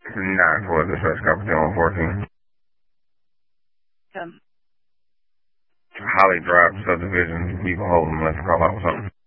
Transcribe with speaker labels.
Speaker 1: 9 for the search company on 14. Holly Drive subdivision, people holding, let's call out something.